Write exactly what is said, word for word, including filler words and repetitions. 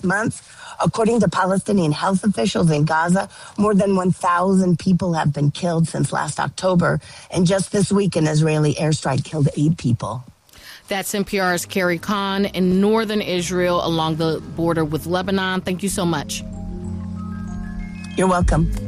month. According to Palestinian health officials in Gaza, more than one thousand people have been killed since last October. And just this week, an Israeli airstrike killed eight people. That's N P R's Carrie Kahn in northern Israel along the border with Lebanon. Thank you so much. You're welcome.